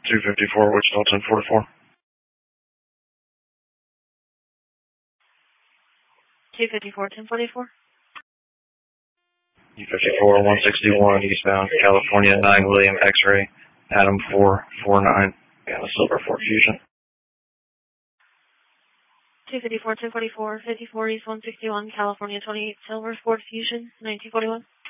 254, Wichita 1044. 254, 1044. 254, 161, eastbound, California 9, William X-ray, Adam 449, and a Silver Ford Fusion. 254, 1044, 54 East 161, California 28, Silver Ford Fusion, 1941.